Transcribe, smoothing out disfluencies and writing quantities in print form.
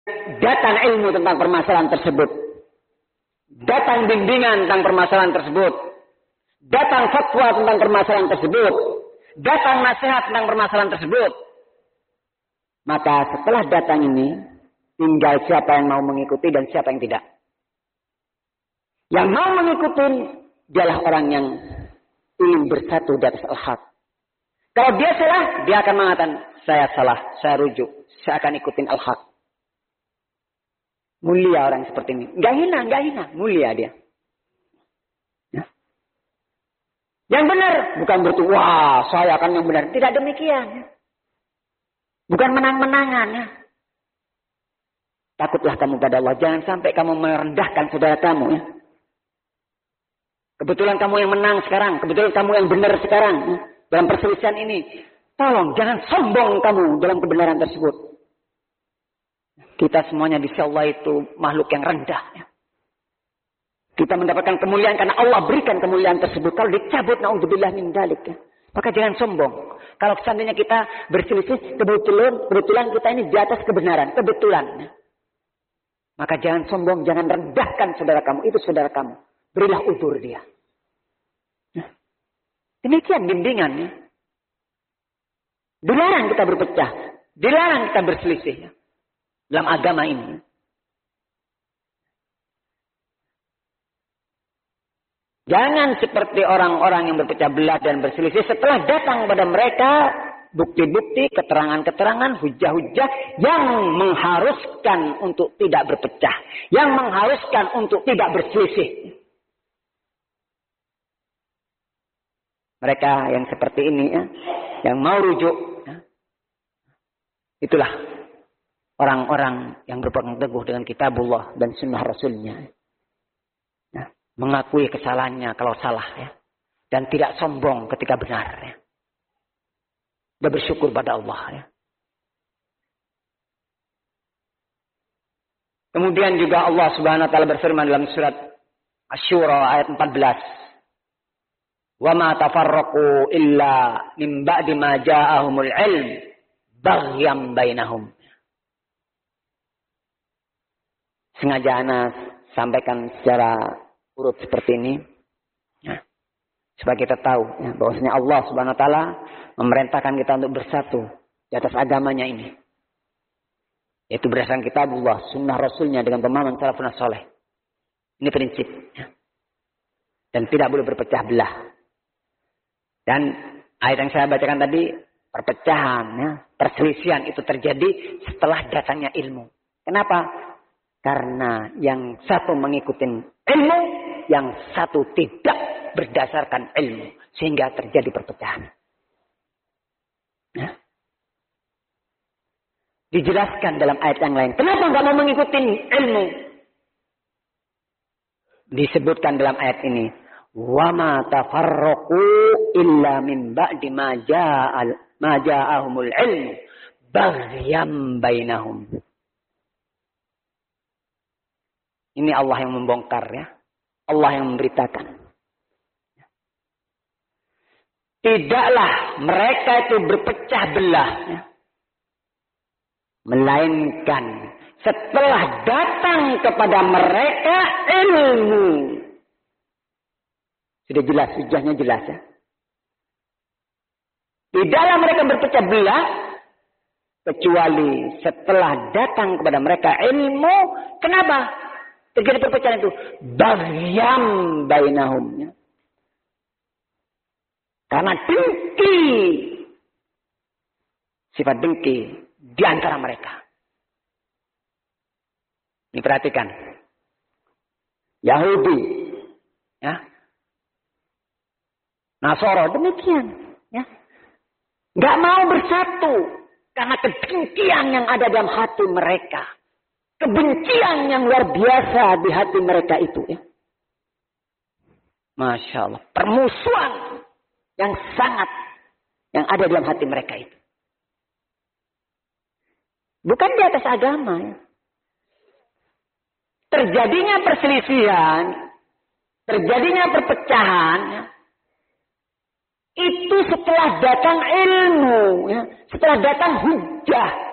datang ilmu tentang permasalahan tersebut, datang bimbingan tentang permasalahan tersebut, datang fatwa tentang permasalahan tersebut, datang nasihat tentang permasalahan tersebut, maka setelah datang ini, tinggal siapa yang mau mengikuti dan siapa yang tidak. Yang mau mengikuti, dialah orang yang ingin bersatu di atas al-haq. Kalau dia salah, dia akan mengatakan, saya salah, saya rujuk, saya akan ikutin al-haq. Mulia orang seperti ini. Enggak hina, mulia dia. Ya. Yang benar, bukan berarti, wah saya akan yang benar. Tidak demikian. Ya. Bukan menang-menangan. Ya. Takutlah kamu pada Allah. Jangan sampai kamu merendahkan saudara kamu. Ya. Kebetulan kamu yang menang sekarang. Kebetulan kamu yang benar sekarang. Ya. Dalam perselisihan ini. Tolong jangan sombong kamu dalam kebenaran tersebut. Kita semuanya di sisi Allah itu makhluk yang rendah. Ya. Kita mendapatkan kemuliaan karena Allah berikan kemuliaan tersebut. Kalau dicabut, na'udzubillah min dzalik. Ya. Maka jangan sombong. Kalau seandainya kita berselisih, kebetulan kita ini di atas kebenaran. Kebetulan. Ya. Maka jangan sombong, jangan rendahkan saudara kamu. Itu saudara kamu. Berilah udzur dia. Ya. Demikian bimbingannya. Dilarang kita berpecah. Dilarang kita berselisih. Ya. Dalam agama ini. Jangan seperti orang-orang yang berpecah belah dan berselisih setelah datang kepada mereka bukti-bukti, keterangan-keterangan, hujah-hujah yang mengharuskan untuk tidak berpecah, yang mengharuskan untuk tidak berselisih. Mereka yang seperti ini ya, yang mau rujuk, ya, itulah orang-orang yang berpegang teguh dengan kitabullah dan sunnah rasulnya. Ya, mengakui kesalahannya kalau salah. Ya, dan tidak sombong ketika benar. Ya. Dan bersyukur pada Allah. Ya. Kemudian juga Allah subhanahu wa ta'ala berfirman dalam surat Asy-Syura ayat 14. Wa ma tafarraqu illa min ba'di ma ja'ahumul ilm baghyam bainahum. Sengaja Ana sampaikan secara urut seperti ini. Ya. Supaya kita tahu ya, bahwasanya Allah subhanahu wa ta'ala memerintahkan kita untuk bersatu di atas agamanya ini. Yaitu berdasarkan kitabullah, sunnah rasulnya dengan pemahaman salafun saleh. Ini prinsip. Ya. Dan tidak boleh berpecah belah. Dan ayat yang saya bacakan tadi, perpecahan, ya, perselisihan itu terjadi setelah datangnya ilmu. Kenapa? Karena yang satu mengikuti ilmu, yang satu tidak berdasarkan ilmu. Sehingga terjadi perpecahan. Ya. Dijelaskan dalam ayat yang lain. Kenapa enggak mau mengikuti ilmu? Disebutkan dalam ayat ini. Wa ma tafarraqu illa min ba'di ma ja'ahumul ilmu baghyam bainahum. Ini Allah yang membongkar ya. Allah yang memberitakan. Tidaklah mereka itu berpecah belah. Ya. Melainkan setelah datang kepada mereka ilmu. Sudah jelas, hujahnya jelas ya. Tidaklah mereka berpecah belah. Kecuali setelah datang kepada mereka ilmu. Kenapa? Terjadi perpecahan itu baghyam bainahum. Ya. Karena dengki. Sifat dengki di antara mereka. Ini perhatikan. Yahudi. Ya. Nasara demikian. Ya. Gak mau bersatu. Karena kedengkian yang ada dalam hati mereka. Kebencian yang luar biasa di hati mereka itu. Ya. Masya Allah. Permusuhan yang sangat yang ada dalam hati mereka itu. Bukan di atas agama. Ya. Terjadinya perselisihan. Terjadinya perpecahan. Ya. Itu setelah datang ilmu. Ya. Setelah datang hujah.